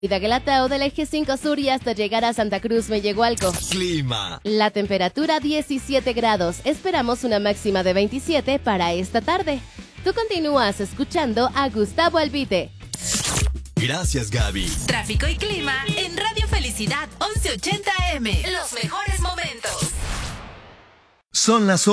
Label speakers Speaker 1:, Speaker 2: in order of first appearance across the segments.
Speaker 1: Y de Guelatao del eje 5 sur y hasta llegar a Santa Cruz, Mellehualco.
Speaker 2: Clima.
Speaker 1: La temperatura 17 grados. Esperamos una máxima de 27 para esta tarde. Tú continúas escuchando a Gustavo Albite.
Speaker 2: Gracias, Gaby.
Speaker 3: Tráfico y clima en Radio Felicidad 1180 AM. Los mejores momentos.
Speaker 2: Son las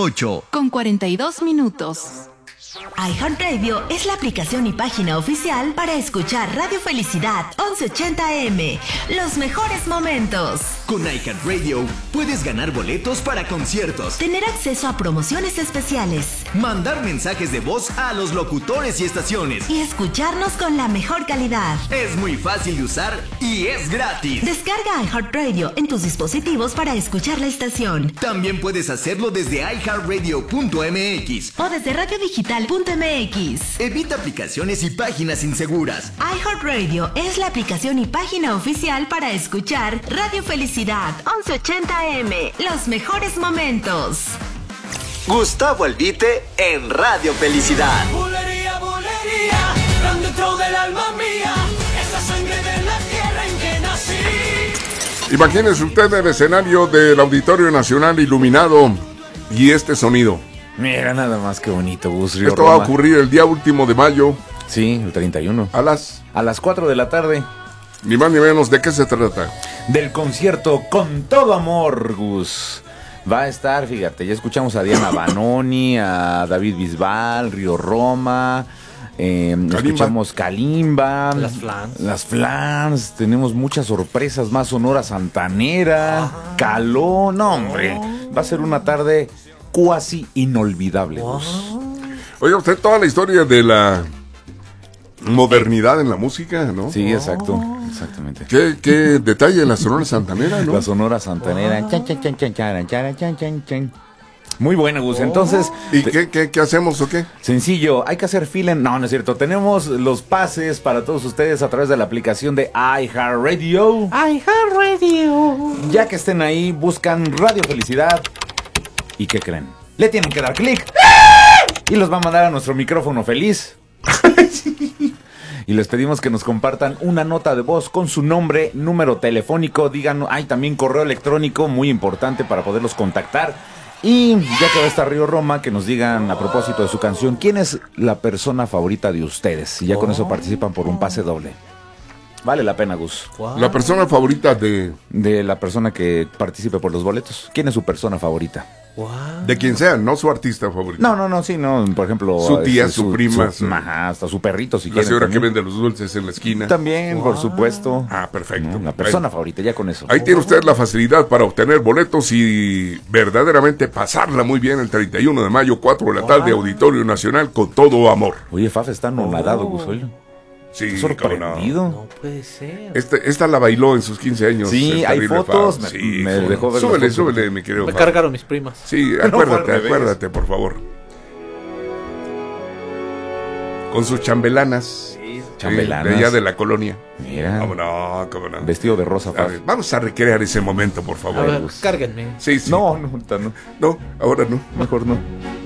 Speaker 3: 8:42.
Speaker 4: iHeartRadio es la aplicación y página oficial para escuchar Radio Felicidad 1180 AM. Los mejores momentos.
Speaker 2: Con iHeartRadio puedes ganar boletos para conciertos,
Speaker 4: Tener acceso a promociones especiales
Speaker 2: mandar mensajes de voz a los locutores y estaciones.
Speaker 4: y escucharnos con la mejor calidad.
Speaker 2: Es muy fácil de usar y es gratis.
Speaker 4: Descarga iHeartRadio en tus dispositivos para escuchar la estación
Speaker 2: También puedes hacerlo desde iHeartRadio.mx.
Speaker 4: o desde radiodigital.mx.
Speaker 2: Evita aplicaciones y páginas inseguras.
Speaker 4: iHeartRadio es la aplicación y página oficial para escuchar Radio Felicidad 1180 AM. Los mejores momentos.
Speaker 2: Gustavo Albite en Radio Felicidad.
Speaker 5: Bulería, bulería, tan dentro del alma mía, esa sangre de la tierra en que nací.
Speaker 6: Imagínense usted el escenario del Auditorio Nacional iluminado y este sonido.
Speaker 7: Mira, nada más que bonito, Gus. Río
Speaker 6: Esto va a
Speaker 7: Roma.
Speaker 6: ocurrir el día último de mayo
Speaker 7: Sí, el 31.
Speaker 6: a las...
Speaker 7: A las 4 de la tarde.
Speaker 6: Ni más ni menos. ¿De qué se trata?
Speaker 7: Del concierto Con Todo Amor, Gus. Va a estar, fíjate, ya escuchamos a Diana Banoni, a David Bisbal, Río Roma, escuchamos Kalimba, Las Flans, tenemos muchas sorpresas más, Sonora Santanera, Caló, no hombre, va a ser una tarde cuasi inolvidable, Gus.
Speaker 6: Oiga, usted toda la historia de la modernidad en la música, ¿no?
Speaker 7: Sí, exacto, exactamente.
Speaker 6: Qué detalle en la Sonora Santanera, ¿no?
Speaker 7: La Sonora Santanera. Chan, chan, chan, chan, chan, chan, chan, chan, chan. Muy buena, Gus. Entonces,
Speaker 6: ¿Y qué hacemos o qué?
Speaker 7: sencillo, hay que hacer fila. No es cierto. Tenemos los pases para todos ustedes a través de la aplicación de iHeartRadio. Ya que estén ahí, buscan Radio Felicidad. ¿Y qué creen? Le tienen que dar clic. Y los va a mandar a nuestro micrófono feliz. Y les pedimos que nos compartan una nota de voz con su nombre, número telefónico, digan, hay también correo electrónico, muy importante para poderlos contactar. Y ya que va a estar Río Roma, que nos digan a propósito de su canción, ¿quién es la persona favorita de ustedes? Y ya con eso participan por un pase doble. Vale la pena, Gus.
Speaker 6: La persona favorita de
Speaker 7: La persona que participe por los boletos. ¿Quién es su persona favorita?
Speaker 6: quien sea, no su artista favorito.
Speaker 7: No, sí, no. Por ejemplo,
Speaker 6: Su tía, su prima,
Speaker 7: ajá, hasta su perrito, si
Speaker 6: La
Speaker 7: quieren.
Speaker 6: señora que
Speaker 7: también.
Speaker 6: vende los dulces en la esquina.
Speaker 7: También, por supuesto.
Speaker 6: Ah, perfecto.
Speaker 7: La persona favorita, ya con eso.
Speaker 6: Ahí tiene usted la facilidad para obtener boletos y verdaderamente pasarla muy bien el 31 de mayo, 4 de la tarde, Auditorio Nacional, Con Todo Amor.
Speaker 7: Oye, Faf está anonadado, Gus, oye.
Speaker 6: Sí,
Speaker 7: Sorprendido.
Speaker 5: No puede ser.
Speaker 6: Esta la bailó en sus 15 años.
Speaker 7: Sí,
Speaker 6: el
Speaker 7: hay
Speaker 6: terrible
Speaker 7: fotos.
Speaker 6: Fab. Sí,
Speaker 7: Me
Speaker 6: cómo no.
Speaker 7: dejó ver las
Speaker 6: Súbele,
Speaker 7: fotos.
Speaker 6: súbele, mi querido
Speaker 5: Me
Speaker 6: Fab.
Speaker 5: cargaron mis primas.
Speaker 6: Sí,
Speaker 7: fue al revés.
Speaker 6: acuérdate, por favor. Con sus chambelanas.
Speaker 7: Chambelanas.
Speaker 6: De allá de la colonia.
Speaker 7: Mira,
Speaker 6: Cómo no, cómo no.
Speaker 7: vestido de rosa,
Speaker 6: A
Speaker 7: Faf.
Speaker 6: ver, vamos a recrear ese momento, por
Speaker 5: A
Speaker 6: favor.
Speaker 5: ver, cárguenme.
Speaker 6: Sí, sí.
Speaker 7: No,
Speaker 6: No, ahora no.
Speaker 7: mejor no.